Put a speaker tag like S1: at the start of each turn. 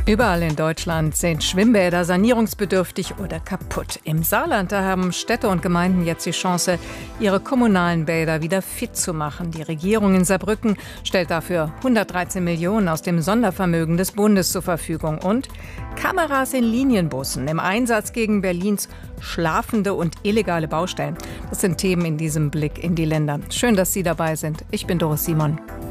S1: Überall in Deutschland sind Schwimmbäder sanierungsbedürftig oder kaputt. Im Saarland, da haben Städte und Gemeinden jetzt die Chance, ihre kommunalen Bäder wieder fit zu machen. Die Regierung in Saarbrücken stellt dafür 113 Millionen aus dem Sondervermögen des Bundes zur Verfügung. Und Kameras in Linienbussen im Einsatz gegen Berlins schlafende und illegale Baustellen. Das sind Themen in diesem Blick in die Länder. Schön, dass Sie dabei sind. Ich bin Doris Simon.